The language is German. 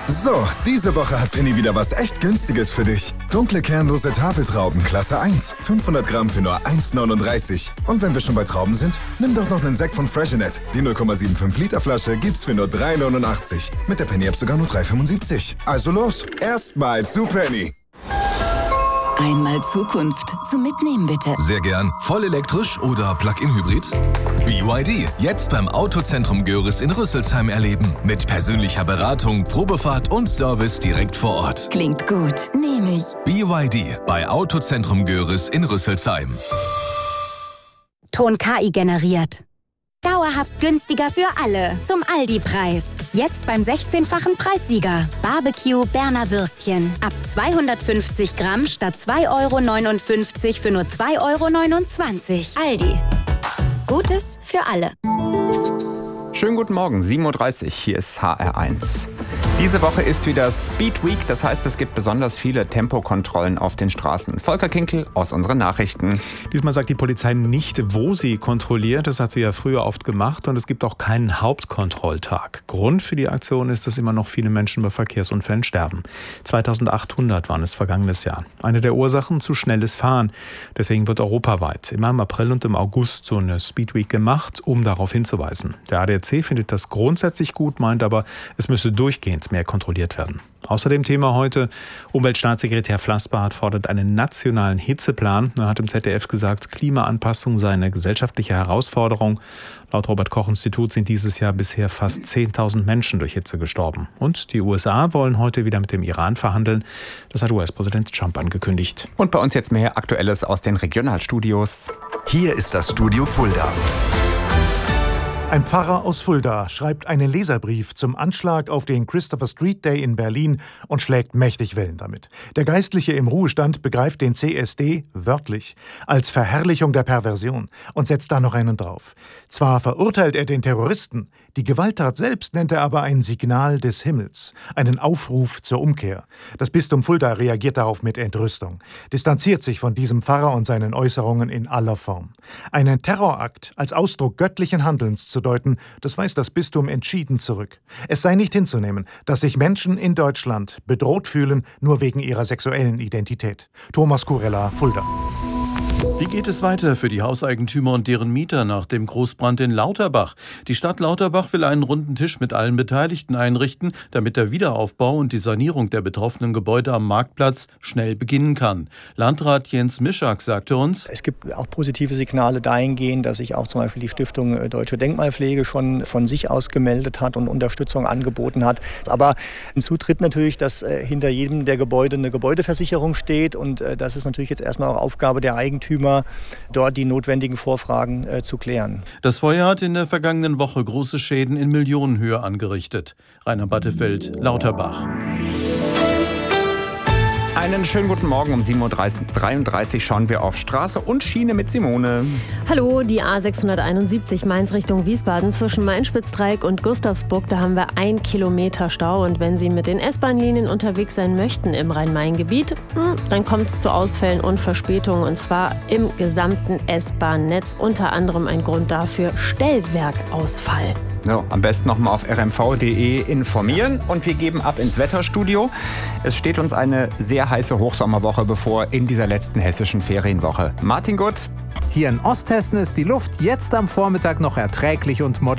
So, diese Woche hat Penny wieder was echt Günstiges für dich. Dunkle kernlose Tafeltrauben Klasse 1, 500 Gramm für nur 1,39. Und wenn wir schon bei Trauben sind, nimm doch noch einen Sekt von Freshenet. Die 0,75 Liter Flasche gibt's für nur 3,89. Mit der Penny-App sogar nur 3,75. Also los, erstmal zu Penny. Einmal Zukunft. Zum Mitnehmen bitte. Sehr gern. Voll elektrisch oder Plug-in-Hybrid? BYD. Jetzt beim Autozentrum Görres in Rüsselsheim erleben. Mit persönlicher Beratung, Probefahrt und Service direkt vor Ort. Klingt gut. Nehme ich. BYD. Bei Autozentrum Görres in Rüsselsheim. Ton KI generiert. Dauerhaft günstiger für alle. Zum Aldi-Preis. Jetzt beim 16-fachen Preissieger. Barbecue Berner Würstchen. Ab 250 Gramm statt 2,59 € für nur 2,29 €. Aldi. Gutes für alle. Schönen guten Morgen, 7:30 Uhr, hier ist HR1. Diese Woche ist wieder Speed Week, das heißt, es gibt besonders viele Tempokontrollen auf den Straßen. Volker Kinkel aus unseren Nachrichten. Diesmal sagt die Polizei nicht, wo sie kontrolliert. Das hat sie ja früher oft gemacht. Und es gibt auch keinen Hauptkontrolltag. Grund für die Aktion ist, dass immer noch viele Menschen bei Verkehrsunfällen sterben. 2800 waren es vergangenes Jahr. Eine der Ursachen, zu schnelles Fahren. Deswegen wird europaweit immer im April und im August so eine Speed Week gemacht, um darauf hinzuweisen. Der ADAC findet das grundsätzlich gut, meint aber, es müsse durchgehend mehr kontrolliert werden. Außerdem Thema heute, Umweltstaatssekretär Flassbart fordert einen nationalen Hitzeplan. Er hat im ZDF gesagt, Klimaanpassung sei eine gesellschaftliche Herausforderung. Laut Robert-Koch-Institut sind dieses Jahr bisher fast 10.000 Menschen durch Hitze gestorben. Und die USA wollen heute wieder mit dem Iran verhandeln. Das hat US-Präsident Trump angekündigt. Und bei uns jetzt mehr Aktuelles aus den Regionalstudios. Hier ist das Studio Fulda. Ein Pfarrer aus Fulda schreibt einen Leserbrief zum Anschlag auf den Christopher Street Day in Berlin und schlägt mächtig Wellen damit. Der Geistliche im Ruhestand begreift den CSD wörtlich als Verherrlichung der Perversion und setzt da noch einen drauf. Zwar verurteilt er den Terroristen, die Gewalttat selbst nennt er aber ein Signal des Himmels, einen Aufruf zur Umkehr. Das Bistum Fulda reagiert darauf mit Entrüstung, distanziert sich von diesem Pfarrer und seinen Äußerungen in aller Form. Einen Terrorakt als Ausdruck göttlichen Handelns zu deuten, das weist das Bistum entschieden zurück. Es sei nicht hinzunehmen, dass sich Menschen in Deutschland bedroht fühlen, nur wegen ihrer sexuellen Identität. Thomas Kurella, Fulda. Wie geht es weiter für die Hauseigentümer und deren Mieter nach dem Großbrand in Lauterbach? Die Stadt Lauterbach will einen runden Tisch mit allen Beteiligten einrichten, damit der Wiederaufbau und die Sanierung der betroffenen Gebäude am Marktplatz schnell beginnen kann. Landrat Jens Mischak sagte uns: Es gibt auch positive Signale dahingehend, dass sich auch zum Beispiel die Stiftung Deutsche Denkmalpflege schon von sich aus gemeldet hat und Unterstützung angeboten hat. Aber hinzu tritt natürlich, dass hinter jedem der Gebäude eine Gebäudeversicherung steht und das ist natürlich jetzt erstmal auch Aufgabe der Eigentümer, dort die notwendigen Vorfragen zu klären. Das Feuer hat in der vergangenen Woche große Schäden in Millionenhöhe angerichtet. Rainer Battefeld, Lauterbach. Einen schönen guten Morgen. Um 7:33 Uhr schauen wir auf Straße und Schiene mit Simone. Hallo, die A671 Mainz Richtung Wiesbaden zwischen Main-Spitz-Dreieck und Gustavsburg. Da haben wir 1 Kilometer Stau. Und wenn Sie mit den S-Bahn-Linien unterwegs sein möchten im Rhein-Main-Gebiet, dann kommt es zu Ausfällen und Verspätungen. Und zwar im gesamten S-Bahn-Netz. Unter anderem ein Grund dafür: Stellwerkausfall. So, am besten nochmal auf rmv.de informieren und wir geben ab ins Wetterstudio. Es steht uns eine sehr heiße Hochsommerwoche bevor in dieser letzten hessischen Ferienwoche. Martin Gutt. Hier in Osthessen ist die Luft jetzt am Vormittag noch erträglich und moderat.